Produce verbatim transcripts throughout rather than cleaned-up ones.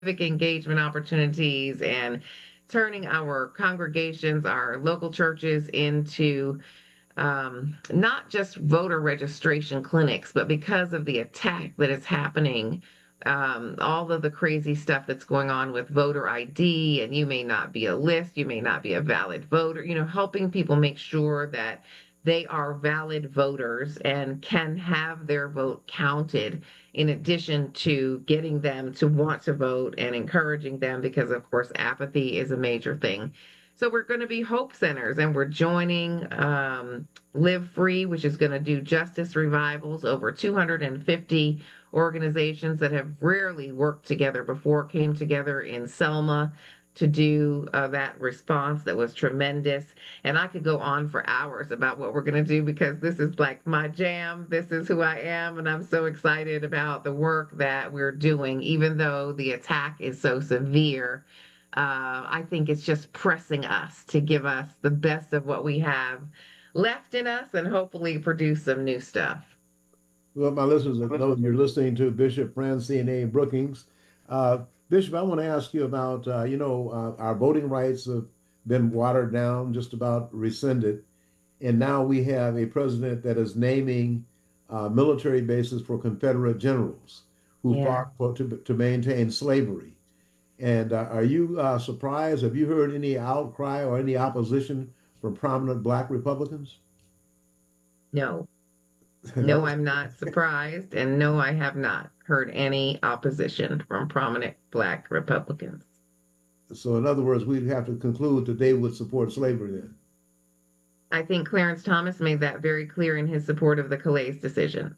engagement opportunities and turning our congregations, our local churches into um, not just voter registration clinics, but because of the attack that is happening, um, all of the crazy stuff that's going on with voter I D, and you may not be a list, you may not be a valid voter, you know, helping people make sure that they are valid voters and can have their vote counted, in addition to getting them to want to vote and encouraging them, because, of course, apathy is a major thing. So we're going to be Hope Centers, and we're joining um, Live Free, which is going to do justice revivals. Over two hundred fifty organizations that have rarely worked together before came together in Selma to do uh, that response that was tremendous. And I could go on for hours about what we're going to do, because this is like my jam. This is who I am. And I'm so excited about the work that we're doing, even though the attack is so severe. Uh, I think it's just pressing us to give us the best of what we have left in us and hopefully produce some new stuff. Well, my listeners know you're listening to Bishop Francine A. Brookings. Uh, Bishop, I want to ask you about, uh, you know, uh, our voting rights have been watered down, just about rescinded. And now we have a president that is naming uh, military bases for Confederate generals who Yeah. fought for, to, to maintain slavery. And uh, are you uh, surprised? Have you heard any outcry or any opposition from prominent Black Republicans? No, That no, was I'm not surprised. And no, I have not heard any opposition from prominent Black Republicans. so. In other words, we'd have to conclude that they would support slavery then. I think Clarence Thomas made that very clear in his support of the Calais decision.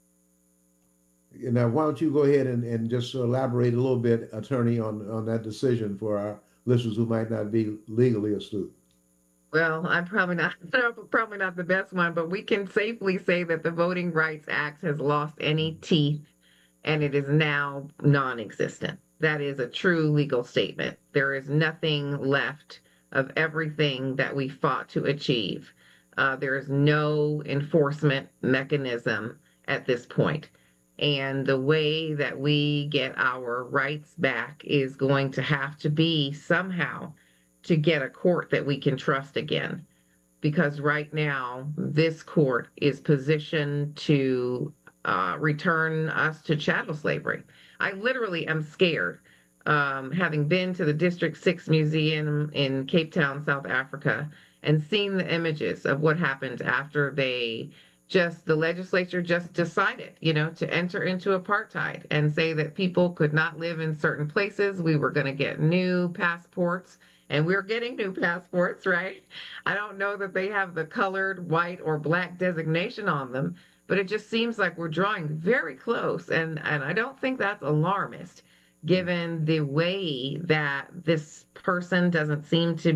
Now, why don't you go ahead and, and just elaborate a little bit, attorney, on, on that decision for our listeners who might not be legally astute? Well, I'm probably not probably not the best one, but we can safely say that the Voting Rights Act has lost any teeth and it is now non-existent. That is a true legal statement. There is nothing left of everything that we fought to achieve. Uh, there is no enforcement mechanism at this point. And the way that we get our rights back is going to have to be somehow to get a court that we can trust again. Because right now, this court is positioned to uh, return us to chattel slavery. I literally am scared, um, having been to the District six Museum in Cape Town, South Africa, and seen the images of what happened after they just, the legislature just decided, you know, to enter into apartheid and say that people could not live in certain places. We were going to get new passports, and we're getting new passports, right? I don't know that they have the colored, white, or black designation on them, but it just seems like we're drawing very close. And, and I don't think that's alarmist, given the way that this person doesn't seem to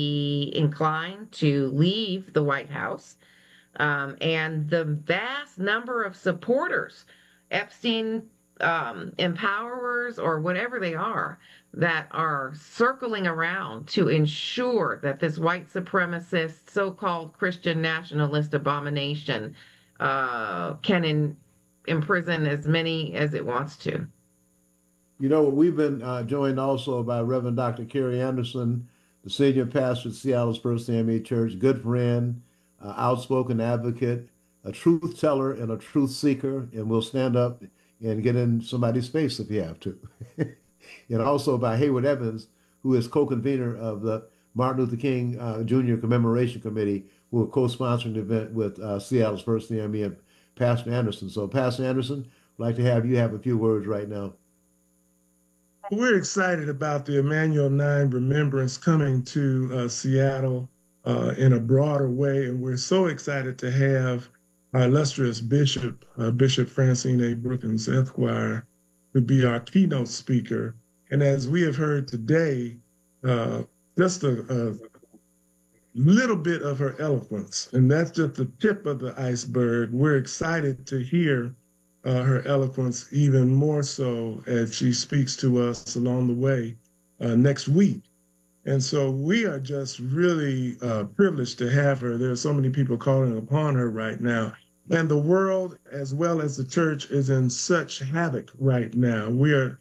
be inclined to leave the White House, um, and the vast number of supporters, Epstein um, empowerers or whatever they are, that are circling around to ensure that this white supremacist, so-called Christian nationalist abomination uh, can in, imprison as many as it wants to. You know, we've been uh, joined also by Reverend Doctor Kerry Anderson, the senior pastor at Seattle's First A M E Church, good friend, uh, outspoken advocate, a truth teller, and a truth seeker, and will stand up and get in somebody's face if you have to. And also by Hayward Evans, who is co-convener of the Martin Luther King uh, Junior Commemoration Committee, who are co-sponsoring the event with uh, Seattle's First A M E and Pastor Anderson. So, Pastor Anderson, I'd like to have you have a few words right now. We're excited about the Emmanuel nine remembrance coming to uh, Seattle uh, in a broader way. And we're so excited to have our illustrious Bishop, uh, Bishop Francine A. Brookins, Esquire, to be our keynote speaker. And as we have heard today, uh, just a, a little bit of her eloquence, and that's just the tip of the iceberg. We're excited to hear uh, her eloquence even more so as she speaks to us along the way uh, next week. And so we are just really uh, privileged to have her. There are so many people calling upon her right now. And the world, as well as the church, is in such havoc right now. We are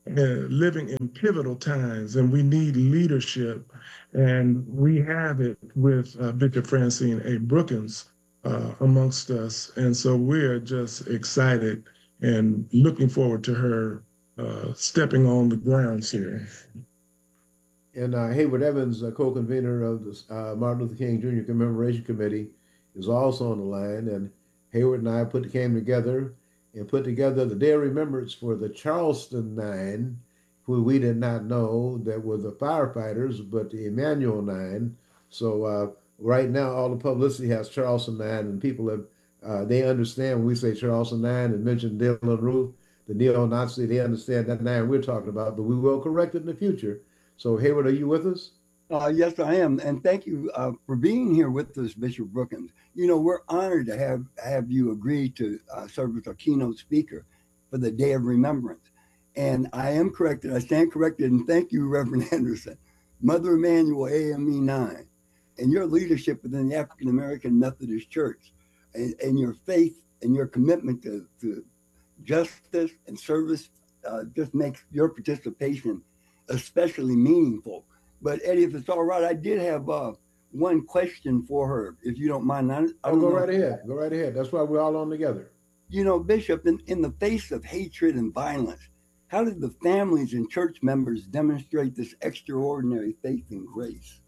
uh, living in pivotal times, and we need leadership. And we have it with uh, Victor Francine A. Brookins uh, amongst us. And so we're just excited and looking forward to her uh, stepping on the grounds here. And uh, Hayward Evans, uh, co-convener of the uh, Martin Luther King Junior Commemoration Committee, is also on the line. And Hayward and I put came together and put together the Day of Remembrance for the Charleston Nine, who we did not know that were the firefighters, but the Emmanuel Nine. So uh, right now, all the publicity has Charleston Nine, and people have uh, they understand when we say Charleston Nine and mention Dylan Roof, the neo-Nazi. They understand that nine we're talking about, but we will correct it in the future. So, Hayward, are you with us? Uh, yes, I am. And thank you uh, for being here with us, Bishop Brookins. You know, we're honored to have, have you agree to uh, serve as our keynote speaker for the Day of Remembrance. And I am corrected. I stand corrected. And thank you, Reverend Anderson. Mother Emanuel, A M E nine, and your leadership within the African American Methodist Church, and, and your faith and your commitment to, to justice and service uh, just makes your participation especially meaningful. But Eddie, if it's all right, I did have uh, one question for her, if you don't mind. I, I oh, don't go know. right ahead. Go right ahead. That's why we're all on together. You know, Bishop, in, in the face of hatred and violence, how did the families and church members demonstrate this extraordinary faith and grace?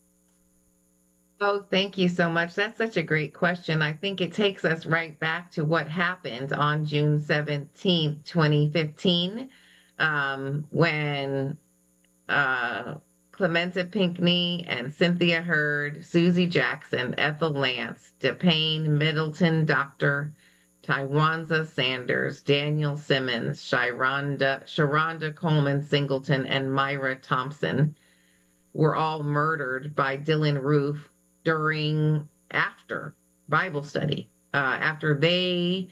Oh, thank you so much. That's such a great question. I think it takes us right back to what happened on June seventeenth, twenty fifteen, um, when uh, Clementa Pinckney and Cynthia Hurd, Susie Jackson, Ethel Lance, DePayne Middleton, Doctor Tywanza Sanders, Daniel Simmons, Sharonda, Sharonda Coleman Singleton, and Myra Thompson were all murdered by Dylan Roof during, after Bible study, uh, after they,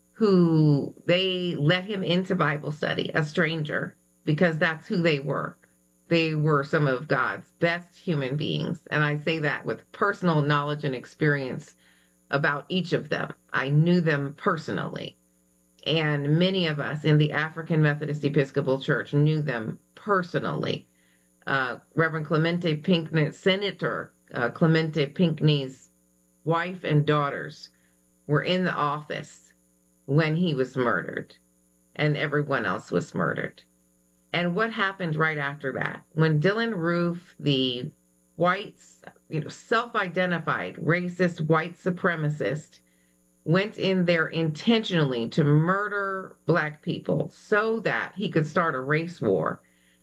who, they let him into Bible study, a stranger, because that's who they were. They were some of God's best human beings. And I say that with personal knowledge and experience about each of them. I knew them personally. And many of us in the African Methodist Episcopal Church knew them personally. Uh, Reverend Clemente Pinckney, Senator uh, Clemente Pinckney's wife and daughters were in the office when he was murdered, and everyone else was murdered. And what happened right after that? When Dylan Roof, the white, you know, self-identified racist white supremacist, went in there intentionally to murder Black people so that he could start a race war,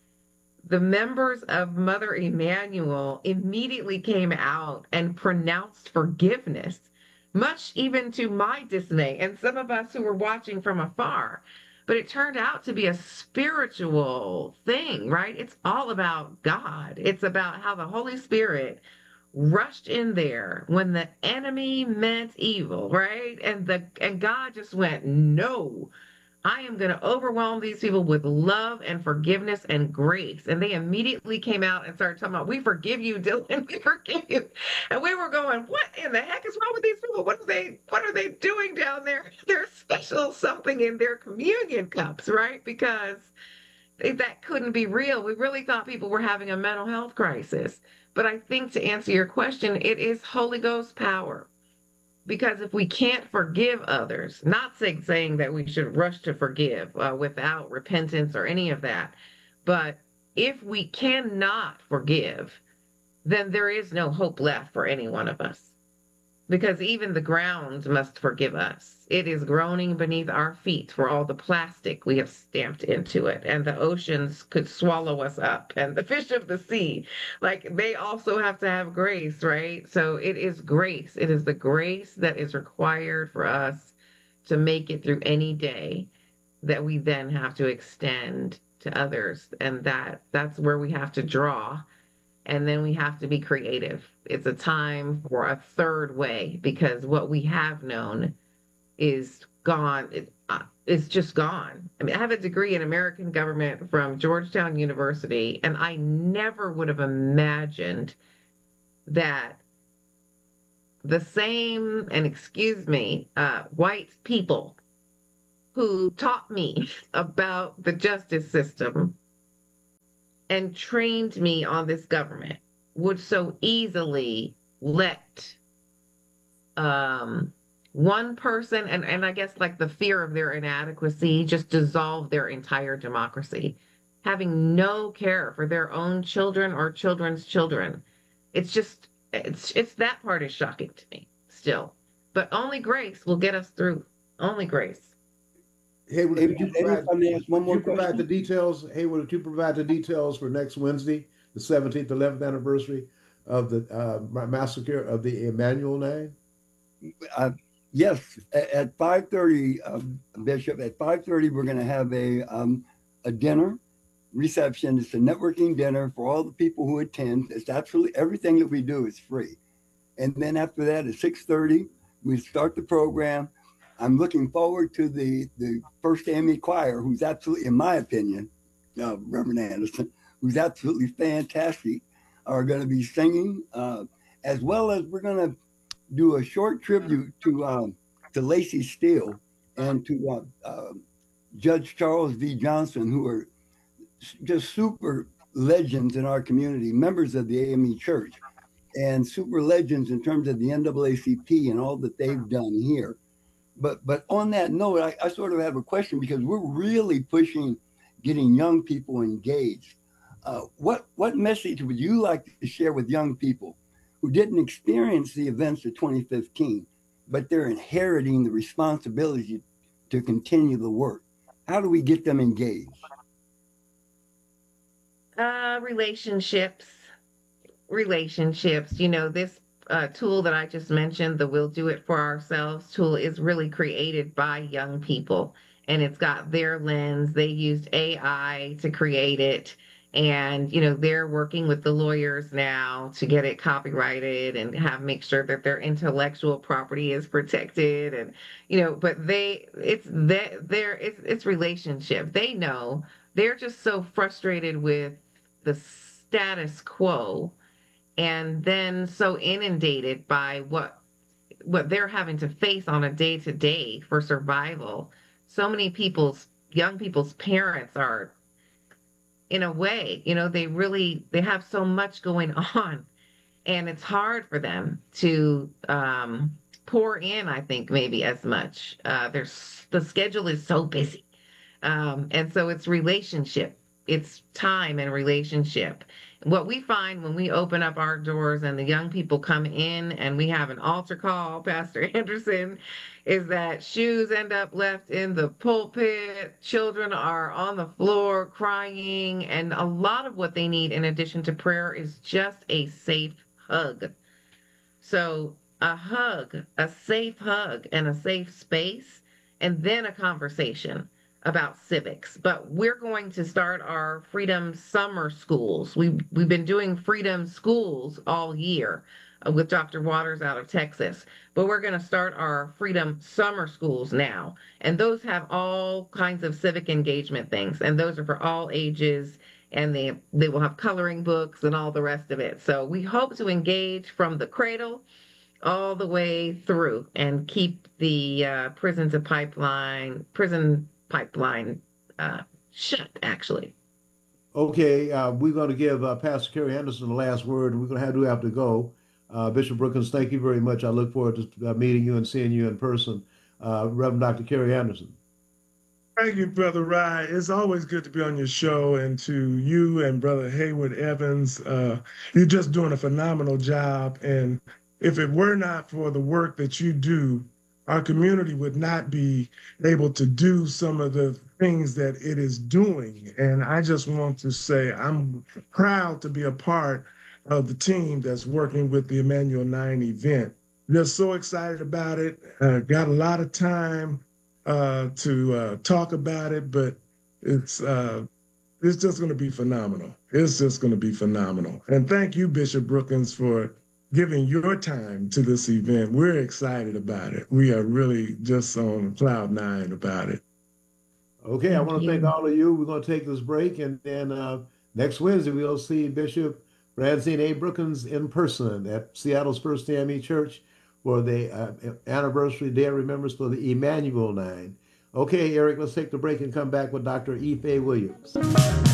the members of Mother Emanuel immediately came out and pronounced forgiveness, much even to my dismay and some of us who were watching from afar. But it turned out to be a spiritual thing, right? It's all about God. It's about how the Holy Spirit rushed in there when the enemy meant evil, right? And the and God just went, no, I am going to overwhelm these people with love and forgiveness and grace. And they immediately came out and started talking about, we forgive you, Dylan, we forgive you. And we were going, what in the heck is wrong with these people? What are they, what are they doing down there? There's special something in their communion cups, right? Because that couldn't be real. We really thought people were having a mental health crisis. But I think to answer your question, it is Holy Ghost power. Because if we can't forgive others, not saying, saying that we should rush to forgive uh, without repentance or any of that, but if we cannot forgive, then there is no hope left for any one of us. Because even the ground must forgive us. It is groaning beneath our feet for all the plastic we have stamped into it. And the oceans could swallow us up. And the fish of the sea, like they also have to have grace, right? So it is grace. It is the grace that is required for us to make it through any day that we then have to extend to others. And that that's where we have to draw. And then we have to be creative. It's a time for a third way because what we have known is gone. It, uh, it's just gone. I mean, I have a degree in American government from Georgetown University, and I never would have imagined that the same, and excuse me, uh, white people who taught me about the justice system and trained me on this government would so easily let um, one person, and, and I guess like the fear of their inadequacy, just dissolve their entire democracy, having no care for their own children or children's children. It's just, it's, it's that part is shocking to me still. But only grace will get us through. Only grace. Hayward, Hey, could you hey, provide, if I may ask one could more you provide the question? details? Hayward, could you provide the details for next Wednesday, the seventeenth, eleventh anniversary of the uh, ma- massacre of the Emmanuel Nine? Uh, yes, at, at five thirty, um, Bishop, at five thirty, we're going to have a, um, a dinner reception. It's a networking dinner for all the people who attend. It's absolutely everything that we do is free. And then after that, at six thirty, we start the program. I'm looking forward to the, the First A M E Choir, who's absolutely, in my opinion, uh, Reverend Anderson, who's absolutely fantastic, are going to be singing, uh, as well as we're going to do a short tribute to um, to Lacey Steele and to uh, uh, Judge Charles V. Johnson, who are just super legends in our community, members of the A M E Church, and super legends in terms of the N double A C P and all that they've done here. But but on that note, I, I sort of have a question because we're really pushing getting young people engaged. Uh, what what message would you like to share with young people who didn't experience the events of twenty fifteen, but they're inheriting the responsibility to continue the work? How do we get them engaged? Uh, relationships, relationships. You know, this uh, tool that I just mentioned, the We'll Do It For Ourselves tool, is really created by young people, and it's got their lens. They used A I to create it. And, you know, they're working with the lawyers now to get it copyrighted and have make sure that their intellectual property is protected. And, you know, but they, it's that they're, it's, it's relationship. They know they're just so frustrated with the status quo and then so inundated by what what they're having to face on a day to day for survival. So many people's young people's parents are, in a way, you know, they really they have so much going on, and it's hard for them to um, pour in. I think maybe as much. Uh, there's the schedule is so busy, um, and so it's relationship, it's time and relationship. What we find when we open up our doors and the young people come in and we have an altar call, Pastor Anderson, is that shoes end up left in the pulpit, children are on the floor crying, and a lot of what they need in addition to prayer is just a safe hug. So a hug, a safe hug, and a safe space, and then a conversation about civics. But we're going to start our Freedom Summer Schools. We we've been doing Freedom Schools all year uh, with Doctor Waters out of Texas. But we're going to start our Freedom Summer Schools now. And those have all kinds of civic engagement things. And those are for all ages. And they, they will have coloring books and all the rest of it. So we hope to engage from the cradle all the way through and keep the uh, prison to pipeline, prison pipeline uh, shut, actually. Okay, uh, we're going to give uh, Pastor Kerry Anderson the last word. We're going to have to have to go. Uh, Bishop Brookins, thank you very much. I look forward to uh, meeting you and seeing you in person. Uh, Reverend Doctor Kerry Anderson. Thank you, Brother Rye. It's always good to be on your show, and to you and Brother Hayward Evans. Uh, you're just doing a phenomenal job. And if it were not for the work that you do, our community would not be able to do some of the things that it is doing. And I just want to say I'm proud to be a part of the team that's working with the Emmanuel nine event. Just so excited about it. Uh, got a lot of time uh, to uh, talk about it, but it's uh, it's just going to be phenomenal. It's just going to be phenomenal. And thank you, Bishop Brookins, for giving your time to this event. We're excited about it. We are really just on cloud nine about it. Okay, I Thank want to you. thank all of you. We're going to take this break, and then uh, next Wednesday we'll see Bishop Francine A. Brookins in person at Seattle's First A M E Church for the uh, anniversary day of remembrance for the Emmanuel Nine. Okay, Eric, let's take the break and come back with Doctor Ife Williams.